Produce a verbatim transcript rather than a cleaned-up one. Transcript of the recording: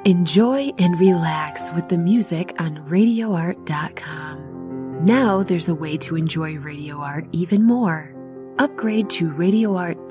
Enjoy and relax with the music on radio art dot com. Now there's a way to enjoy Radio Art even more. Upgrade to Radio Art